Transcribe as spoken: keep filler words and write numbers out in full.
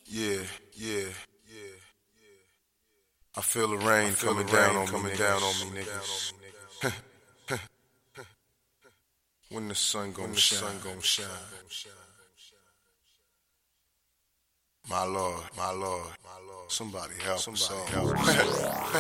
Yeah, yeah, yeah. I feel the rain feel coming the rain down on coming me, down on me, niggas. When the sun gon' shine, sun gon' shine. My Lord, my Lord, my Lord. Somebody help, somebody help.